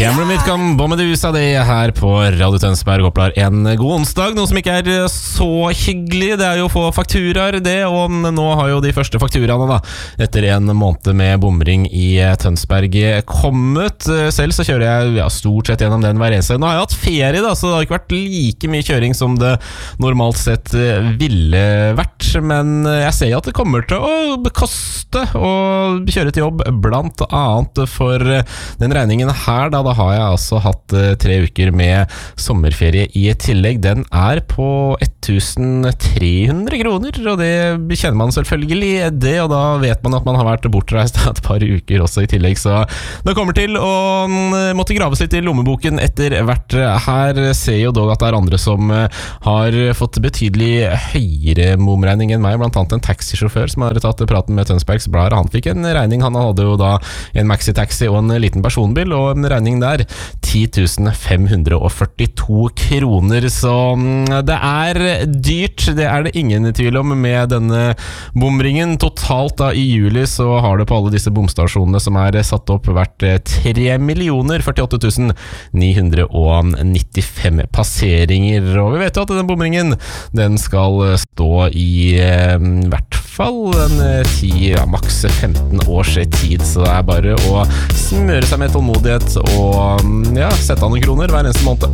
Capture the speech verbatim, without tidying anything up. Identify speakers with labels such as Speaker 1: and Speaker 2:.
Speaker 1: Cameron Whitcomb, Bommedusa, det her på Radio Tønsberg. Håper det er en god onsdag. Noe som ikke er så hyggelig, det er jo å få fakturaer det. Og nå har jo de første fakturaene da, etter en måned med bomring i Tønsberg kommet. Selv så kjører jeg ja, stort sett gjennom den hver eneste. Nå har jeg hatt ferie da, så det har ikke vært like mye kjøring som det normalt sett ville vært. Men jeg ser jo at det kommer til å koste å kjøre til jobb, blant annet for den regningen her da, da har jeg altså hatt tre uker med sommerferie i tillegg. Den er på tusen tre hundre kroner, og det kjenner man selvfølgelig det, og da vet man at man har vært bortreist et par uker også i tillegg, så det kommer til å måtte graves litt i lommeboken etter hvert. Her ser jo dog at det er andre som har fått betydelig høyere momregning enn meg, blant annet en taxisjåfør som har tatt praten med Tønsbergs Blad. Han fikk en regning, han hadde jo da en maxitaxi og en liten personbil, og en regning der ti tusen fem hundre førtito kroner, så det er dyrt, det er det ingen tvil om med denne bomringen. Totalt da i juli så har det på alle disse bomstasjonene som er satt opp vært tre millioner førtiåtte tusen ni hundre nittifem passeringer, og vi vet jo at den bomringen den skal stå i eh, hvert fall en ti, ja, maks femten års tid, så det er bare å smøre seg med tålmodighet og ja, sette av noen kroner hver eneste måned.